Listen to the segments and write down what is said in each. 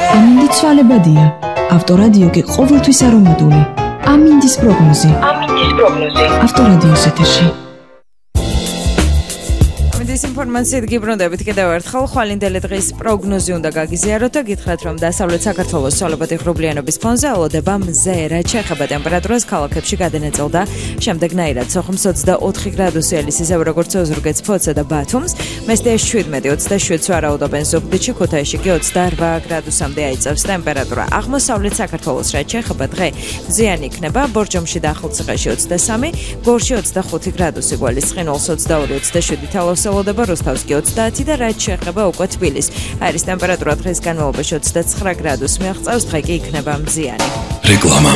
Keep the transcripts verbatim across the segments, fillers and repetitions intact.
ამინდი ცვალებადია. ავტორადიო კი ყოველთვის არომატული. ამინდის პროგნოზი. ამინდის პროგნოზი. ავტორადიოს ეთერში. ამინდის ინფორმაციით გიბრუნდებით კიდევ ერთხელ. ხვალინდელი დღის პროგნოზი უნდა გაგიზიაროთ და გითხრათ, რომ დასავლეთ საქართველოს ცვალებადი ღრუბლიანობის ფონზე ელოდება მზე, რაც შეეხება ტემპერატურას ქალაქებში გადანაწილდა შემდეგნაირად. სოხუმს ოცდაოთხი გრადუსი ელისისეւ როგორც ოზურგეთს, ფოთსა და ბათუმს, მესტიაში შვიდმეტი, ოცდაშვიდს ვარაუდობენ ზუგდიდში, ქუთაისში კი ოცდაორვა გრადუსამდე აიწევს ტემპერატურა. აღმოსავლეთ საქართველოს რაც შეეხება დღე მზიანი იქნება, ბორჯომში და ახალციხეში ოცდასამი, გორში ოცდახუთი გრადუსი, გვალისწყინვალს ოცდაორი ოცდაშვიდი, თალავს ელოდება რუსთავსკი ოცდაათი და რაც შეეხება უკვე თბილისს. აირის ტემპერატურა დღეს განმავლობაში ოცდაცხრა გრადუსს მიაღწევს, დღე კი იქნება მზიანი. რეკლამა.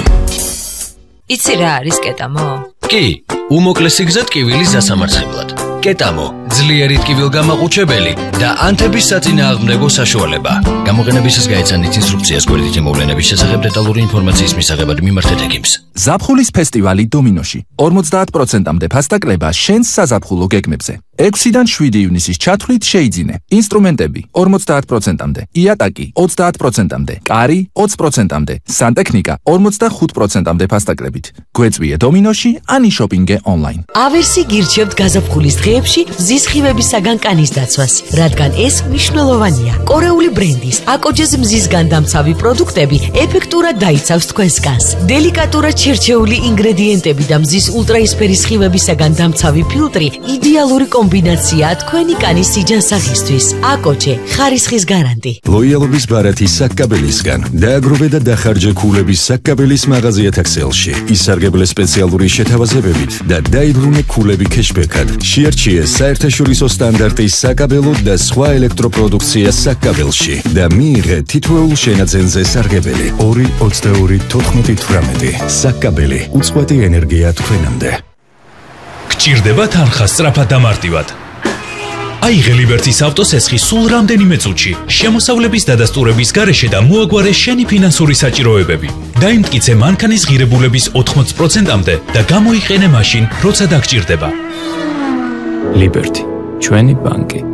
იცი რა არის კეტამო? კი, უმოკლესი გზა ტკივილის დასამარცხებლად. კეტამო, ძლიერი ტკივილგამაყუჩებელი და ანთების საწინააღმდეგო საშუალება. გამოყენებისას გაეცანით ინსტრუქციას გვერდითი მოვლენების შესახებ დეტალური ინფორმაციის მისაღებად მიმართეთ ექიმს. ზაფხულის ფესტივალი დომინოში. ორმოცდაათ პროცენტამდე ფასტაკლება შენს საზაფხულო გეგმებზე. ექვსიდან შვიდი ივნისის ჩათვლით შეიძინე. ინსტრუმენტები ორმოცდაათ პროცენტამდე, იატაკი ოცდაათ პროცენტამდე, კარი ოცი პროცენტამდე, სანტექნიკა ორმოცდახუთ პროცენტამდე ფასტაკლებით. გვეწვიე დომინოში, ან იშოპინგე ონლაინ. ავერსი გირჩევთ გაზაფხულის დღეებში მზის სხივებისაგან კანის დაცვას, რადგან ეს მნიშვნელოვანია. კორეული ბრენდის აკოჯეს მზისგან დამცავი პროდუქტები ეფექტურად დაიცავს თქვენს კანს. დელიკატურად შერჩეული ინგრედიენტები და მზის ულტრაისფერი სხივებისაგან დამცავი ფილტრი იდეალური კომბინაციაა თქვენი კანის სიჯანსაღისთვის. აკოჯე ხარისხის გარანტი. ლოიალობის ბარათი საკკაბელისგან. დააგროვე და დახარჯე ქულების საკკაბელის მაღაზიათა ქსელში. ისარგებლე სპეციალური შეთავაზებებით და დაიბრუნე ქულები ქეშბექად. შეარჩიე საერთაშორისო სტანდარტის საკაბელო და სხვა ელექტროპროდუქცია საკაბელში და მიიღე თითოეულ შენაძენზე სარგებელი. ორი ოცდაორი თოთხმეტი თვრამეტი. საკაბელი უწყვეტი ენერგია თქვენამდე. გჭირდება თანხა სწრაფად და მარტივად. აიღე ლიბერტის ავტოსესხი სულ რამდენიმე წუთში. შემოსავლების დადასტურების გარეშე და მოაგვარე შენი ფინანსური საჭიროებები. დაიმტკიცე მანქანის ღირებულების ოთხმოცი პროცენტამდე და გამოიყენე მაშინ, როცა დაგჭირდება. ლიბერტი, ჩვენი ბანკი.